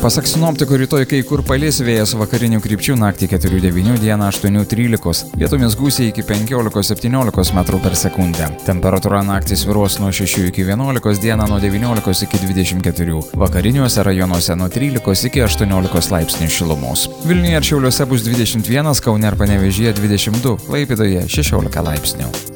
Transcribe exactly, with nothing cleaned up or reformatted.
Pasak sinoptikų, rytoj kai kur palis, vėjas vakarinių krypčių, naktį keturi devyni, dieną aštuoni trylika, vietomis gūsiai iki penkiolika septyniolika metrų per sekundę. Temperatūra naktį svyruos nuo šešių iki vienuolikos, dieną nuo devyniolikos iki dvidešimt keturių, vakariniuose rajonuose nuo trylikos iki aštuoniolikos laipsnių šilumos. Vilniuje ir Šiauliuose bus dvidešimt vienas, Kaune ir Panevėžyje dvidešimt du, Klaipėdoje šešiolika laipsnių.